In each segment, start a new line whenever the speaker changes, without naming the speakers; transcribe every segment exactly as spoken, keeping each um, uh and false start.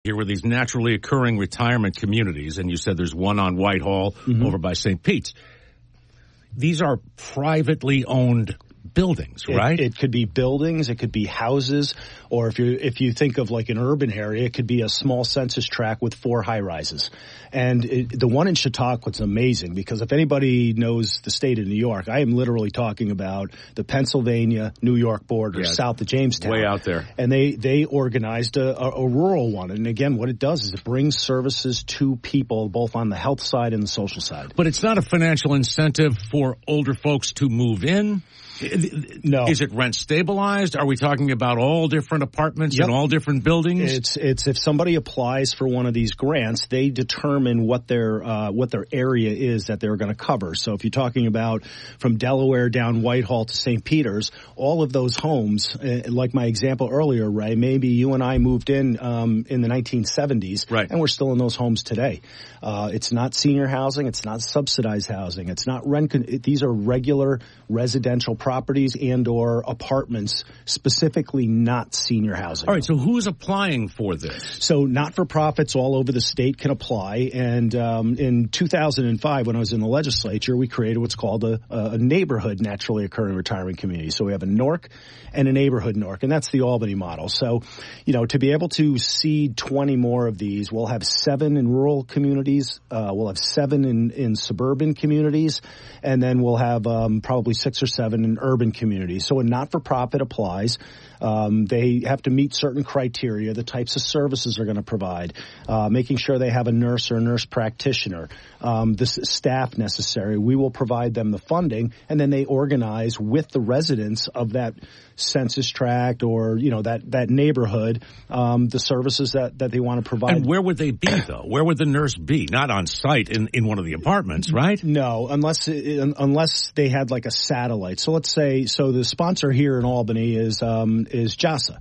Here were these naturally occurring retirement communities, and you said there's one on Whitehall mm-hmm. over by Saint Pete's. These are privately owned buildings, right?
It, it could be buildings, it could be houses, or if you if you think of like an urban area, it could be a small census tract with four high rises. And it, the one in Chautauqua's amazing because if anybody knows the state of New York, I am literally talking about the Pennsylvania New York border, yeah, south of Jamestown,
way out there.
And they they organized a, a, a rural one. And again, what it does is it brings services to people both on the health side and the social side.
But it's not a financial incentive for older folks to move in.
No.
Is it rent stabilized? Are we talking about all different apartments
yep.
and all different buildings?
It's it's if somebody applies for one of these grants, they determine what their uh, what their area is that they're going to cover. So if you're talking about from Delaware down Whitehall to Saint Peter's, all of those homes, uh, like my example earlier, Ray, maybe you and I moved in um, in the nineteen seventies,
right,
and we're still in those homes today. Uh, it's not senior housing, it's not subsidized housing, it's not rent. Con- it, these are regular residential properties and or apartments, specifically not senior housing.
All right, so who's applying for this?
So not-for-profits all over the state can apply, and um, in two thousand five, when I was in the legislature, we created what's called a, a neighborhood naturally occurring retirement community. So we have a N O R C and a neighborhood N O R C, and that's the Albany model. So, you know, to be able to seed twenty more of these, we'll have seven in rural communities, uh, we'll have seven in, in suburban communities, and then we'll have um, probably six or seven in urban communities. So a not-for-profit applies. Um, they have to meet certain criteria, the types of services they're going to provide, uh, making sure they have a nurse or a nurse practitioner, um, the staff necessary. We will provide them the funding, and then they organize with the residents of that census tract or, you know, that, that neighborhood, um, the services that, that they want to provide.
And where would they be, though? Where would the nurse be? Not on site in, in one of the apartments, right?
No, unless unless they had like a satellite. So let's say, so the sponsor here in Albany is um, is JASA.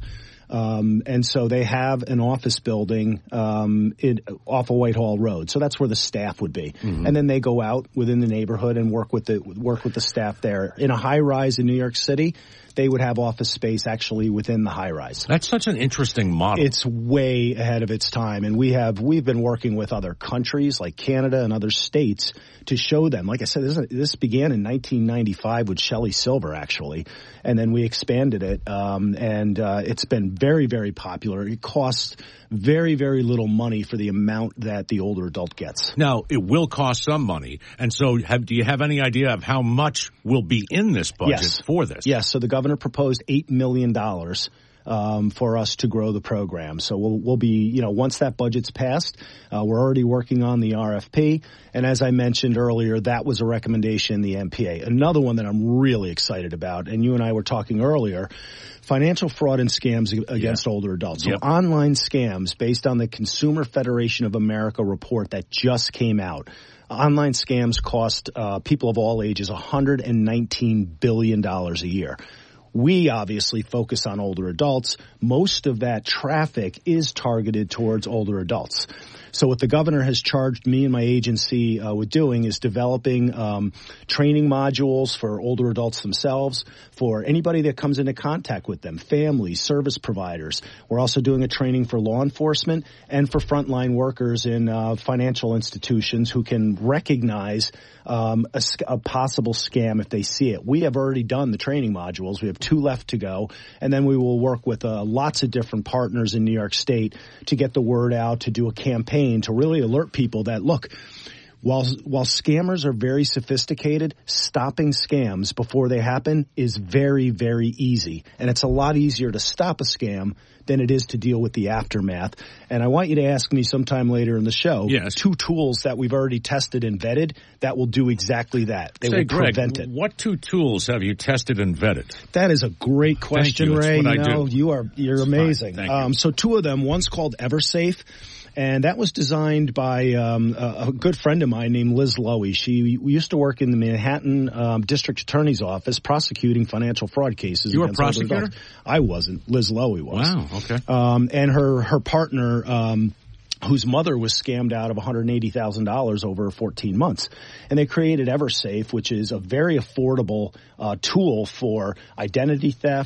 Um, and so they have an office building um, in, off of Whitehall Road. So that's where the staff would be. Mm-hmm. And then they go out within the neighborhood and work with the work with the staff there. In a high rise in New York City, they would have office space actually within the high rise.
That's such an interesting model.
It's way ahead of its time, and we have we've been working with other countries like Canada and other states to show them. Like I said, this, this began in nineteen ninety-five with Shelley Silver actually, and then we expanded it, um, and uh, it's been very, very popular. It costs very, very little money for the amount that the older adult gets.
Now, it will cost some money, and so have, do you have any idea of how much will be in this budget
yes.
for this?
Yes, so the governor proposed eight million dollars um, for us to grow the program. So we'll, we'll be, you know, once that budget's passed, uh, we're already working on the R F P. And as I mentioned earlier, that was a recommendation in the M P A. Another one that I'm really excited about, and you and I were talking earlier, financial fraud and scams against yeah. older adults. So yep. online scams based on the Consumer Federation of America report that just came out. Online scams cost uh, people of all ages one hundred nineteen billion dollars a year. We obviously focus on older adults. Most of that traffic is targeted towards older adults. So what the governor has charged me and my agency uh, with doing is developing um, training modules for older adults themselves, for anybody that comes into contact with them, families, service providers. We're also doing a training for law enforcement and for frontline workers in uh, financial institutions who can recognize um, a, a possible scam if they see it. We have already done the training modules. We have two left to go, and then we will work with uh, lots of different partners in New York State to get the word out, to do a campaign to really alert people that, look, while while scammers are very sophisticated, stopping scams before they happen is very, very easy. And it's a lot easier to stop a scam than it is to deal with the aftermath. And I want you to ask me sometime later in the show
yes.
two tools that we've already tested and vetted that will do exactly that. They
Say,
will
Greg,
prevent it.
What two tools have you tested and vetted?
That is a great question,
Thank you.
Ray.
It's what
you
I
know,
do.
you are you're
it's
amazing.
Thank
um,
you.
So two of them. One's called EverSafe. And that was designed by um, a, a good friend of mine named Liz Lowy. She we used to work in the Manhattan um, District Attorney's Office prosecuting financial fraud cases.
You were a
against older
prosecutor?
adults. I wasn't. Liz Lowy was.
Wow, okay.
Um, and her, her partner, um, whose mother was scammed out of one hundred eighty thousand dollars over fourteen months. And they created EverSafe, which is a very affordable uh, tool for identity theft,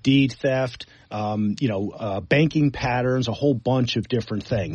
deed theft, um, you know, uh, banking patterns, a whole bunch of different things.